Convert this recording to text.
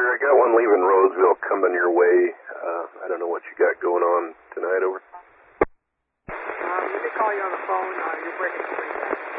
I got one leaving Roseville coming your way. I don't know what you got going on tonight, over. You can call you on the phone. You're breaking up.